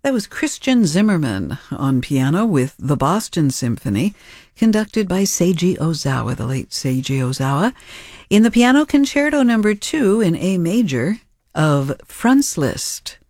That was Christian Zimmerman on piano with the Boston Symphony, conducted by Seiji Ozawa, the late Seiji Ozawa, in the Piano Concerto No. 2 in A major of Franz Liszt.